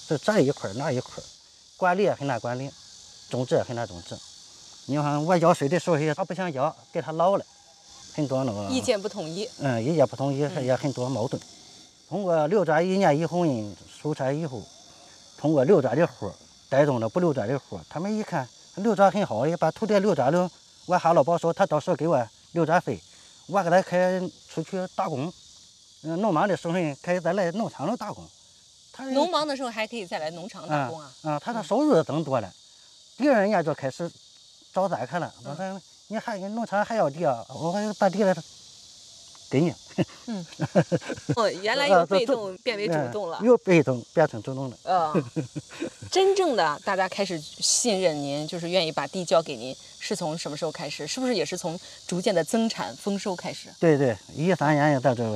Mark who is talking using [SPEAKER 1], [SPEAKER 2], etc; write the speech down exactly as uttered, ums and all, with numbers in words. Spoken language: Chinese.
[SPEAKER 1] 这这一块那一块，管理也很难管理，种植也很难种植。你看我要水的时候，他不想要，给他捞了，很多那个
[SPEAKER 2] 意见不统一。
[SPEAKER 1] 嗯，意见不统一，也很多矛盾。通过流转一年以后呢，收产以后，通过流转的活带动了不流转的活。他们一看流转很好，也把土地流转了。我哈老宝说，他到时候给我流转费，我给他开出去打工。嗯，农忙的时候可以再来农场里打工。他
[SPEAKER 2] 农忙的时候还可以再来农场打工啊。
[SPEAKER 1] 啊、嗯嗯，他的收入增多了。第二年就开始找咱去了。我说你还农场还要地啊？我说把地来给你。
[SPEAKER 2] 嗯，哦，原来由被动变为主动了，
[SPEAKER 1] 由被动变成主动了。
[SPEAKER 2] 呃，真正的大家开始信任您，就是愿意把地交给您，是从什么时候开始？是不是也是从逐渐的增产丰收开始？
[SPEAKER 1] 对对，一三年到这